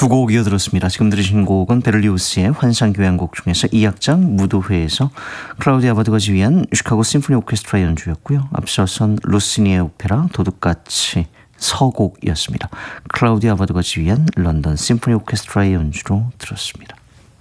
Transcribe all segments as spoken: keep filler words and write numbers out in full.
두 곡 이어들었습니다. 지금 들으신 곡은 베를리우스의 환상교향곡 중에서 이 악장 무도회에서 클라우디아 바드가 지휘한 시카고 심포니 오케스트라 연주였고요. 앞서선 루시니의 오페라 도둑같이 서곡이었습니다. 클라우디아 바드가 지휘한 런던 심포니 오케스트라의 연주로 들었습니다.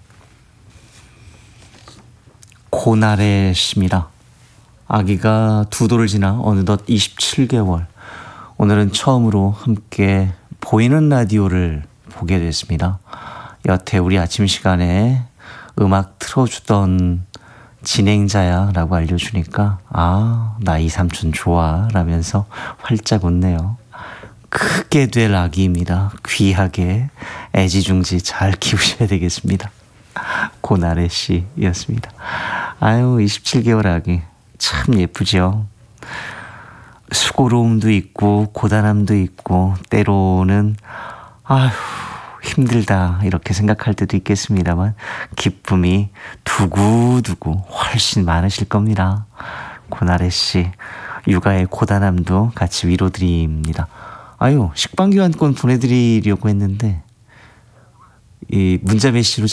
고나렛입니다. 아기가 두 돌을 지나 어느덧 이십칠 개월. 오늘은 처음으로 함께 보이는 라디오를 보게 됐습니다. 여태 우리 아침 시간에 음악 틀어주던 진행자야 라고 알려주니까 아, 나 이 삼촌 좋아 라면서 활짝 웃네요. 크게 될 아기입니다. 귀하게 애지중지 잘 키우셔야 되겠습니다. 고나래 씨였습니다. 아유, 이십칠 개월 아기 참 예쁘죠. 수고로움도 있고 고단함도 있고 때로는 아휴 힘들다 이렇게 생각할 때도 있겠습니다만 기쁨이 두고두고 훨씬 많으실 겁니다. 고나래 씨 육아의 고단함도 같이 위로드립니다. 아유, 식빵교환권 보내드리려고 했는데 이 문자 메시지로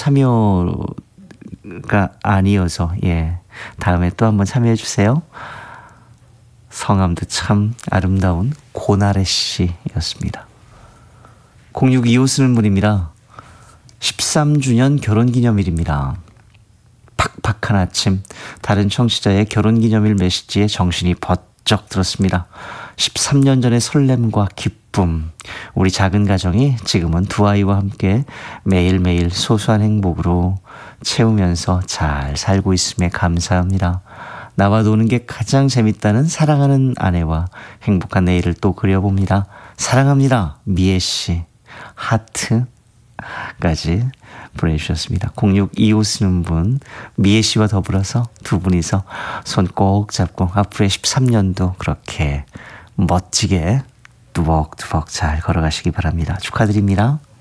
참여가 아니어서 예 다음에 또 한번 참여해 주세요. 성함도 참 아름다운 고나래 씨였습니다. 공육이오 쓰는 분입니다. 십삼 주년 결혼기념일입니다. 팍팍한 아침 다른 청취자의 결혼기념일 메시지에 정신이 번쩍 들었습니다. 십삼 년 전의 설렘과 기쁨, 우리 작은 가정이 지금은 두 아이와 함께 매일매일 소소한 행복으로 채우면서 잘 살고 있음에 감사합니다. 나와 노는 게 가장 재밌다는 사랑하는 아내와 행복한 내일을 또 그려봅니다. 사랑합니다. 미애씨. 하트까지 보내주셨습니다. 공육이오 쓰는 분 미애씨와 더불어서 두 분이서 손 꼭 잡고 앞으로의 십삼 년도 그렇게 멋지게 뚜벅뚜벅 잘 걸어가시기 바랍니다. 축하드립니다.